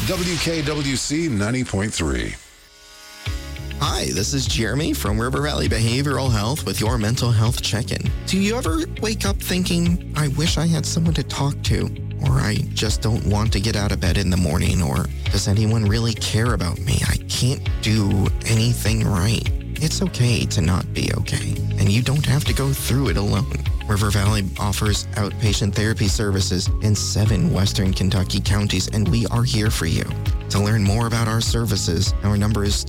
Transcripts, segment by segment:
WKWC 90.3. Hi, this is Jeremy from River Valley Behavioral Health with your mental health check-in. Do you ever wake up thinking, I wish I had someone to talk to? Or I just don't want to get out of bed in the morning? Or does anyone really care about me? I can't do anything right. It's okay to not be okay, and you don't have to go through it alone. River Valley offers outpatient therapy services in 7 Western Kentucky counties, and we are here for you. To learn more about our services, our number is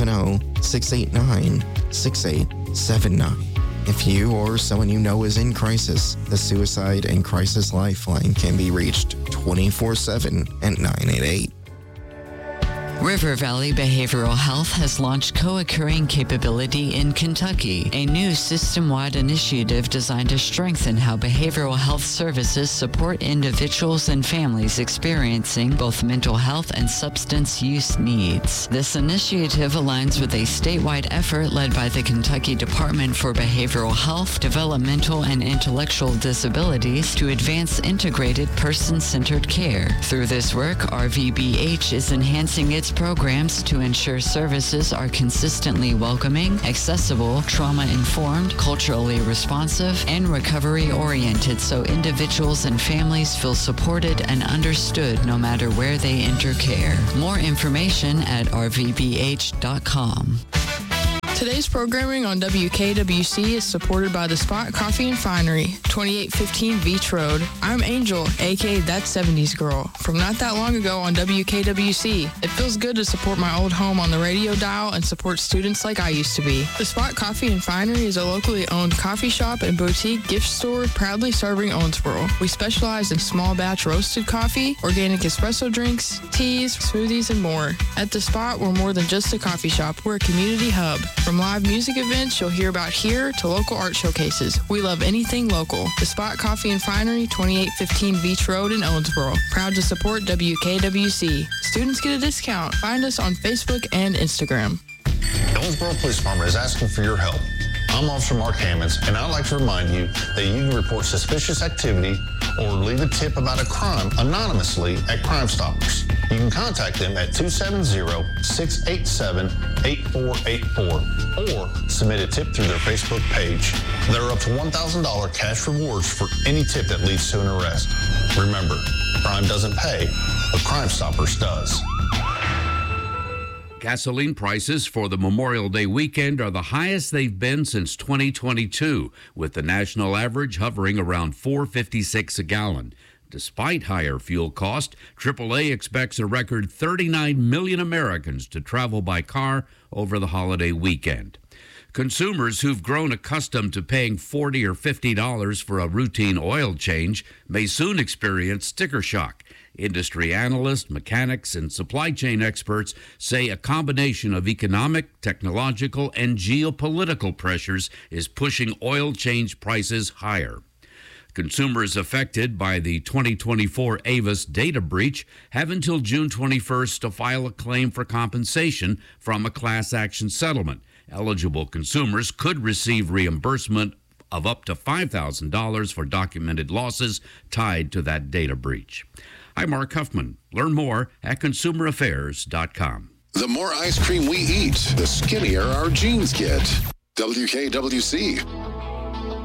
270-689-6879. If you or someone you know is in crisis, the Suicide and Crisis Lifeline can be reached 24/7 at 988. River Valley Behavioral Health has launched co-occurring capability in Kentucky, a new system-wide initiative designed to strengthen how behavioral health services support individuals and families experiencing both mental health and substance use needs. This initiative aligns with a statewide effort led by the Kentucky Department for Behavioral Health, Developmental and Intellectual Disabilities to advance integrated person-centered care. Through this work, RVBH is enhancing its programs to ensure services are consistently welcoming, accessible, trauma-informed, culturally responsive, and recovery-oriented so individuals and families feel supported and understood no matter where they enter care. More information at rvbh.com. Today's programming on WKWC is supported by the Spot Coffee and Finery, 2815 Beach Road. I'm Angel, aka That 70s Girl, from not that long ago on WKWC. It feels good to support my old home on the radio dial and support students like I used to be. The Spot Coffee and Finery is a locally owned coffee shop and boutique gift store proudly serving Owensboro. We specialize in small batch roasted coffee, organic espresso drinks, teas, smoothies, and more. At The Spot, we're more than just a coffee shop. We're a community hub. From live music events you'll hear about here to local art showcases, we love anything local. The Spot Coffee and Finery, 2815 Beach Road in Owensboro. Proud to support WKWC. Students get a discount. Find us on Facebook and Instagram. The Owensboro Police Department is asking for your help. I'm Officer Mark Hammonds, and I'd like to remind you that you can report suspicious activity or leave a tip about a crime anonymously at Crime Stoppers. You can contact them at 270-687-8484 or submit a tip through their Facebook page. There are up to $1,000 cash rewards for any tip that leads to an arrest. Remember, crime doesn't pay, but Crime Stoppers does. Gasoline prices for the Memorial Day weekend are the highest they've been since 2022, with the national average hovering around $4.56 a gallon. Despite higher fuel cost, AAA expects a record 39 million Americans to travel by car over the holiday weekend. Consumers who've grown accustomed to paying $40 or $50 for a routine oil change may soon experience sticker shock. Industry analysts, mechanics, and supply chain experts say a combination of economic, technological, and geopolitical pressures is pushing oil change prices higher. Consumers affected by the 2024 Avis data breach have until June 21st to file a claim for compensation from a class action settlement. Eligible consumers could receive reimbursement of up to $5,000 for documented losses tied to that data breach. I'm Mark Huffman. Learn more at consumeraffairs.com. The more ice cream we eat, the skinnier our jeans get. WKWC.